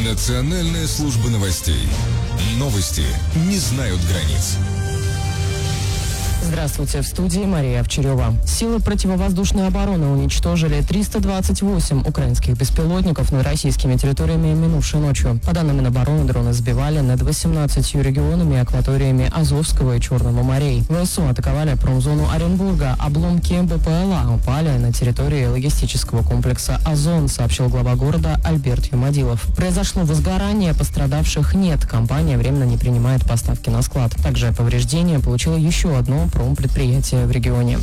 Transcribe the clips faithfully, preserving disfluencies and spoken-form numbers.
Национальная служба новостей. Новости не знают границ. Здравствуйте, в студии Мария Овчарева. Силы противовоздушной обороны уничтожили триста двадцать восемь украинских беспилотников над российскими территориями минувшей ночью. По данным Минобороны, дроны сбивали над восемнадцатью регионами и акваториями Азовского и Черного морей. ВСУ атаковали промзону Оренбурга. Обломки БПЛА упали на территории логистического комплекса «Озон», сообщил глава города Альберт Юмадилов. Произошло возгорание, пострадавших нет. Компания временно не принимает поставки на склад. Также повреждение получило еще одно промпредприятие в регионе.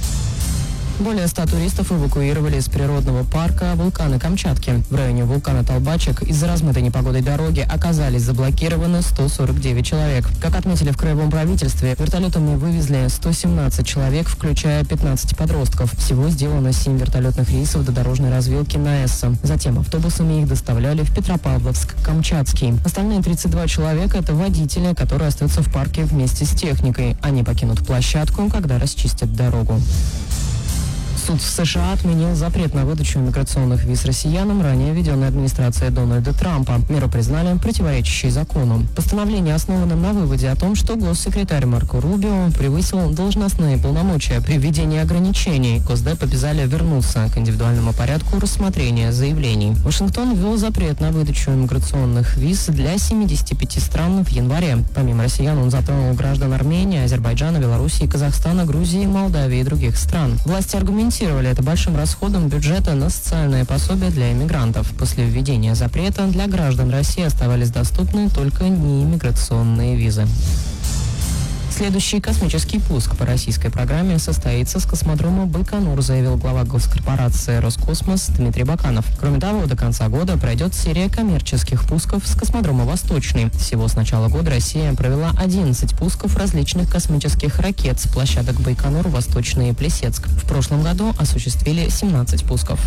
Более ста туристов эвакуировали из природного парка вулкана Камчатки. В районе вулкана Толбачек из-за размытой непогодой дороги оказались заблокированы сто сорок девять человек. Как отметили в краевом правительстве, вертолетами вывезли сто семнадцать человек, включая пятнадцать подростков. Всего сделано семь вертолетных рейсов до дорожной развилки на Эсса. Затем автобусами их доставляли в Петропавловск-Камчатский. Остальные тридцать два человека – это водители, которые остаются в парке вместе с техникой. Они покинут площадку, когда расчистят дорогу. Суд в США отменил запрет на выдачу иммиграционных виз россиянам, ранее введенной администрацией Дональда Трампа. Меру признали противоречащей закону. Постановление основано на выводе о том, что госсекретарь Марко Рубио превысил должностные полномочия при введении ограничений. Госдеп обязали вернуться к индивидуальному порядку рассмотрения заявлений. Вашингтон ввел запрет на выдачу иммиграционных виз для семидесяти пяти стран в январе. Помимо россиян он затронул граждан Армении, Азербайджана, Белоруссии, Казахстана, Грузии, Молдавии и других стран. Власти аргументировали это большим расходом бюджета на социальные пособия для иммигрантов. После введения запрета для граждан России оставались доступны только неиммиграционные визы. Следующий космический пуск по российской программе состоится с космодрома Байконур, заявил глава госкорпорации «Роскосмос» Дмитрий Баканов. Кроме того, до конца года пройдет серия коммерческих пусков с космодрома «Восточный». Всего с начала года Россия провела одиннадцать пусков различных космических ракет с площадок Байконур, Восточный и Плесецк. В прошлом году осуществили семнадцать пусков.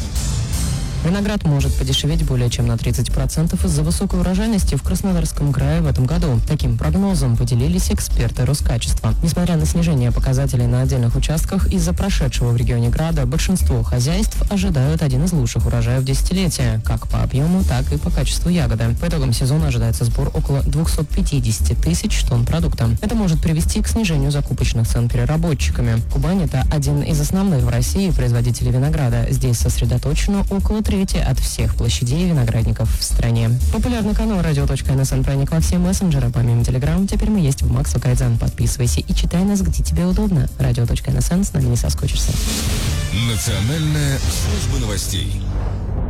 Виноград может подешеветь более чем на тридцать процентов из-за высокой урожайности в Краснодарском крае в этом году. Таким прогнозом поделились эксперты Роскачества. Несмотря на снижение показателей на отдельных участках из-за прошедшего в регионе града, большинство хозяйств ожидают один из лучших урожаев десятилетия, как по объему, так и по качеству ягоды. По итогам сезона ожидается сбор около двухсот пятидесяти тысяч тонн продукта. Это может привести к снижению закупочных цен переработчиками. Кубань – это один из основных в России производителей винограда. Здесь сосредоточено около трети от всех площадей виноградников в стране. Популярный канал радио.нсн проник во все мессенджеры. Помимо Телеграм, теперь мы есть в Максу Кайдзен. Подписывайся и читай нас, где тебе удобно. Радио.нсн, с нами не соскучишься. Национальная служба новостей.